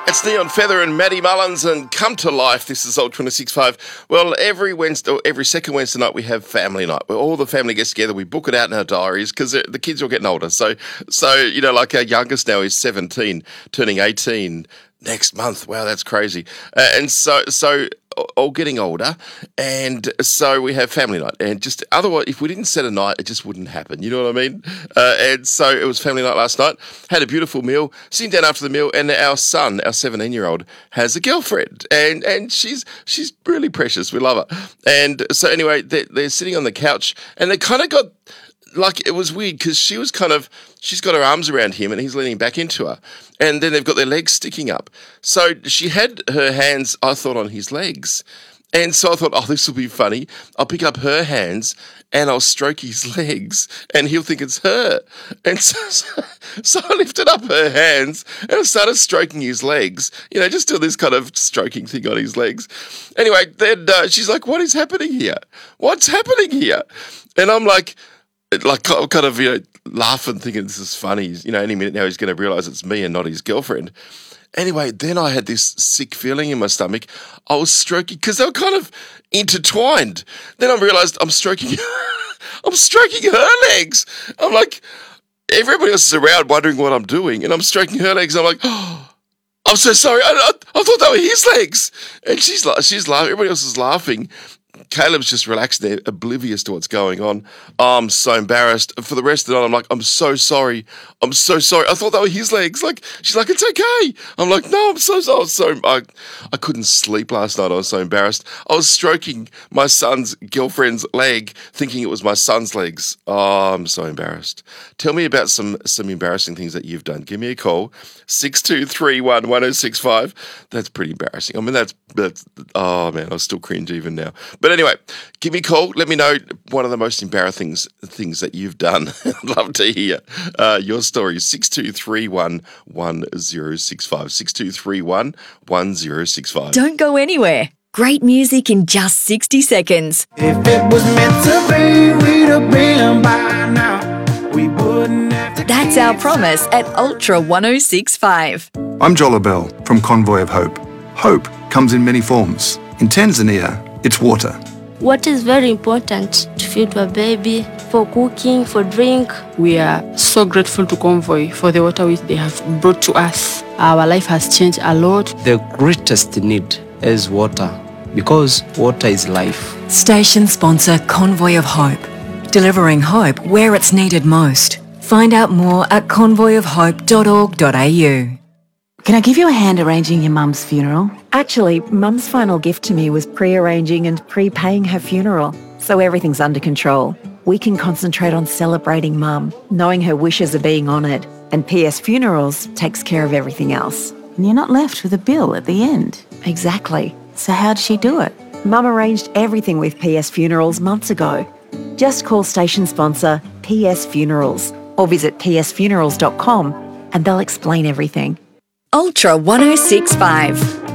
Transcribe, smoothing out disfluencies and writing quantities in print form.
It's Neon Feather and Maddie Mullins and Come to Life. This is Alt 26.5. Well, every Wednesday, or every second Wednesday night, we have family night where all the family gets together. We book it out in our diaries because the kids are getting older. So like our youngest now is 17, turning 18 next month. Wow, that's crazy. And so all getting older, and so we have family night. And just otherwise, if we didn't set a night, it just wouldn't happen. You know what I mean? And so it was family night last night. Had a beautiful meal. Sitting down after the meal, and our son, our 17-year-old, has a girlfriend, and she's really precious. We love her. And so anyway, they're sitting on the couch, and they kind of got. Like, it was weird because she's got her arms around him and he's leaning back into her. And then they've got their legs sticking up. So she had her hands, I thought, on his legs. And so I thought, oh, this will be funny. I'll pick up her hands and I'll stroke his legs and he'll think it's her. And so I lifted up her hands and I started stroking his legs, just doing this kind of stroking thing on his legs. Anyway, then she's like, what is happening here? What's happening here? And I'm like kind of, laughing, thinking this is funny. Any minute now he's going to realise it's me and not his girlfriend. Anyway, then I had this sick feeling in my stomach. I was stroking, because they were kind of intertwined. Then I realised I'm stroking her legs. I'm like, everybody else is around wondering what I'm doing, and I'm stroking her legs. I'm like, oh, I'm so sorry. I thought they were his legs. And she's laughing. Everybody else is laughing. Caleb's just relaxed there, oblivious to what's going on. I'm so embarrassed. For the rest of the night, I'm like, I'm so sorry. I thought they were his legs. Like, she's like, it's okay. I'm like, no, I'm so sorry. I couldn't sleep last night. I was so embarrassed. I was stroking my son's girlfriend's leg, thinking it was my son's legs. Oh, I'm so embarrassed. Tell me about some embarrassing things that you've done. Give me a call, 6231 1065. That's pretty embarrassing. I mean, that's oh man, I still cringe even now. But anyway, give me a call. Let me know one of the most embarrassing things that you've done. I'd love to hear your story. 6231 1065. 6231 1065. Don't go anywhere. Great music in just 60 seconds. If it was meant to be, we'd have been by now. We wouldn't have to. That's our promise at Ultra 1065. I'm Jola Bell from Convoy of Hope. Hope comes in many forms. In Tanzania, it's water. Water is very important to feed a baby, for cooking, for drink. We are so grateful to Convoy for the water which they have brought to us. Our life has changed a lot. The greatest need is water, because water is life. Station sponsor Convoy of Hope, delivering hope where it's needed most. Find out more at convoyofhope.org.au. Can I give you a hand arranging your mum's funeral? Actually, Mum's final gift to me was pre-arranging and prepaying her funeral, so everything's under control. We can concentrate on celebrating Mum, knowing her wishes are being honoured, and PS Funerals takes care of everything else. And you're not left with a bill at the end. Exactly. So how'd she do it? Mum arranged everything with PS Funerals months ago. Just call station sponsor PS Funerals or visit psfunerals.com and they'll explain everything. Ultra 1065.